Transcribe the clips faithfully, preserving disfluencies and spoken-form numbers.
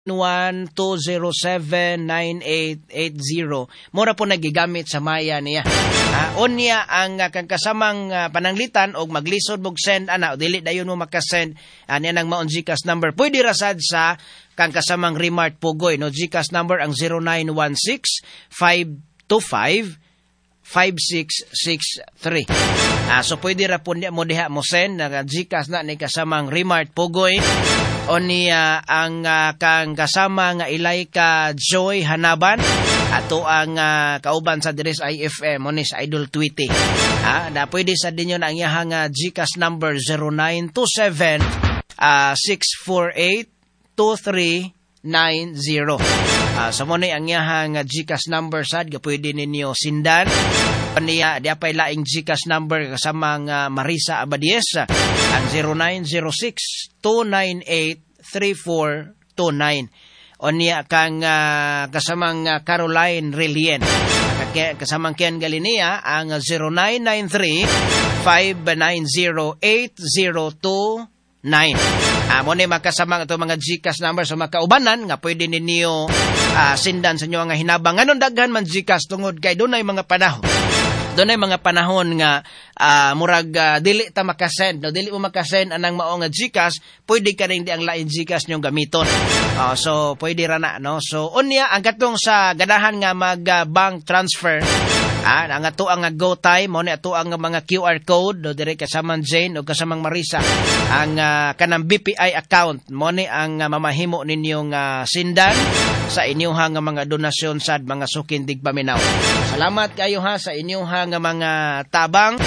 one two zero seven nine eight eight zero. Mura po nagigamit sa maya niya. Uh, unya ang uh, kang kasamang uh, pananglitan og maglisod mog send ana o dili dayon mo makasend ani uh, nang maon Gcash number. Pwede rasad sa kang kasamang Remart Pugoy no Gcash number ang zero nine one six five two five five six six three. Ah, so pwede ra po mo diha mo send na Gcash na ni kasamang Remart Pugoy. O niya ang uh, kang kasama nga Ilayka Joy Hanaban ato ang uh, kauban sa Dires I F M o ni sa Idol Tweety. Ah, na pwede sa dinyo na ang iyahang uh, Gcash number zero nine two seven six four eight two three nine zero. Ah, so mo ni ang iyahang uh, Gcash number sad ga pwede ninyo sindan. Paniya di apay laing Gcash number kasama nga Marisa Abadies ang zero nine zero six two nine eight three four two nine. O niya kang uh, kasamang uh, Caroline Relien kasamang Ken Galinia ang zero nine nine three five nine zero eight zero two nine. Ah, mo ni makasamang ito mga Gcash number sa makaubanan nga pwede ninyo uh, sindan sa inyo nga hinabang. Ngayon daghan man Gcash tungod kay doon ay mga panahon. Doon ay mga panahon nga uh, murag uh, dili ta makasend. No, dili mo makasend anang mao nga Gcash, pwede ka rin di ang lain Gcash nyong gamiton. Uh, so pwede ra na no. So unya ang katong sa ganahan nga mag uh, bank transfer. Ah, ang ato ang GoTime mo ni ato ang mga Q R code do dire kasamang Jane o kasamang Marisa ang uh, kanang B P I account mo ni ang uh, mamahimo ninyong uh, sindan sa inyong nga mga donasyon sad mga sukin digpaminaw. Salamat kayo ha sa inyong nga mga tabang.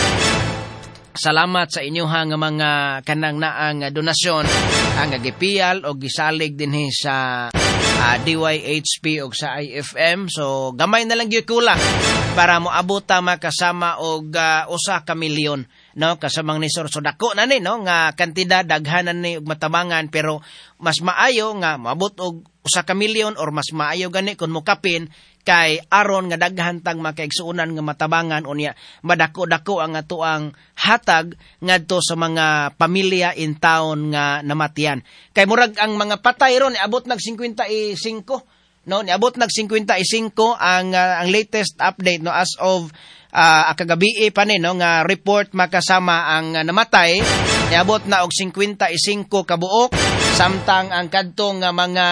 Salamat sa inyong nga mga kanang naang donasyon ang gipial o gisalig dinhi sa uh, D Y H P o sa I F M. So gamay na lang gyud kulang para moabot ta makasama og uh, usa ka milyon no kasamang ni Sir. So dako na ni no nga kantidad daghanan ni og matabangan pero mas maayo nga moabot og usa ka milyon or mas maayo gani kun mokapin kay aron nga daghan tang makaigsuonan nga matabangan unya madako-dako ang atoang hatag ngadto sa mga pamilya in town nga namatian. Kay murag ang mga patay ron niabot nag fifty-five no niabot nag fifty-five ang uh, ang latest update no as of uh, akagabi pa ni no nga report makasama ang uh, namatay niabot na og fifty-five kabuok samtang ang kadtong nga mga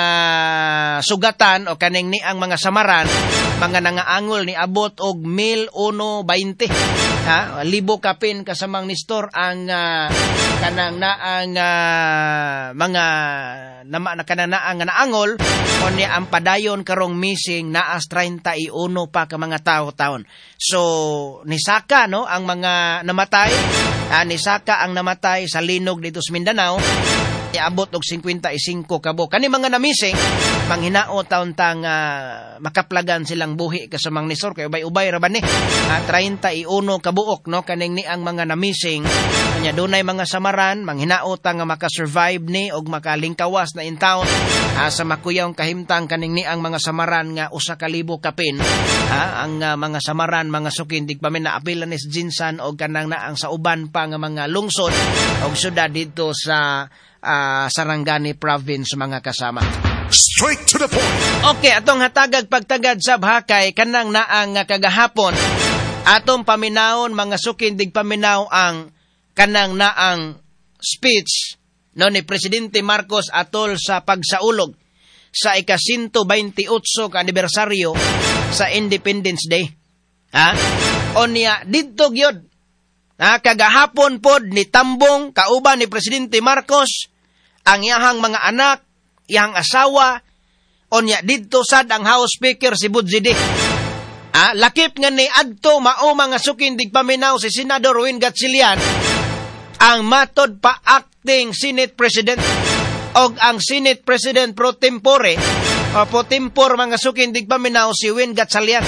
sugatan o kaning ni ang mga samaran mga nangaangol ni abot og one thousand twenty ha libo kapin kasamang Nestor ang uh, kanang naang uh, mga nama na kanang naang nga naangol o ni ang padayon karong missing naas thirty-one pa ka mga tawo-taon. So nisaka no ang mga namatay ah, nisaka ang namatay sa linog dito sa Mindanao iabot og fifty-five kabo. Kani mga namising manghinaot taon tang uh, makaplagan silang buhi kasamang Nestor kay ubay-ubay ra ba ni uh, thirty-one kabuok no kaning ni ang mga namising nya dunay mga samaran manghinaot nga makasurvive ni og makalingkawas na in town uh, sa makuyang kahimtang kaning ni ang mga samaran nga usa ka libo kapin uh, ang uh, mga samaran mga sukin digpamin na apilan is Jinsan og kanang naang sa uban pa nga mga lungsod og syudad dito sa Uh, Sarangani Province mga kasama. Straight to the point. Okay, atong hatagag pagtagad sa Hakay kanang naang kagahapon atong paminawon mga sukin dig paminaw ang kanang naang speech no ni Presidente Marcos atol sa pagsaulog sa ika one twenty-eight ka anibersaryo sa Independence Day. Ha? Onya didto gyud. Ha, kagahapon pod ni tambong kauban ni Presidente Marcos ang iyahang mga anak, iyang asawa, onya didto sad ang House Speaker si Budzidi. Ah, lakip nga ni adto mao mga sukin digpaminaw si Senador Win Gatchalian ang matod pa acting Senate President og ang Senate President pro tempore o pro tempore mga sukin digpaminaw si Win Gatchalian.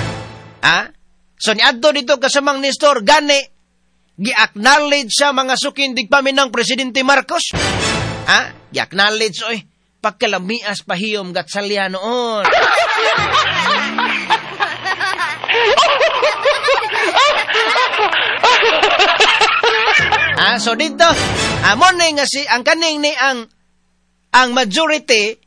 Ah, so ni adto dito kasamang Nestor gani gi-acknowledge sa mga sukin digpaminaw Presidente Marcos. Ha? I-acknowledge, oy, pagkalamias pahiyom Gatchalian noon. ah, so dito, amon ah, nga si, ang kaning ni ang, ang majority,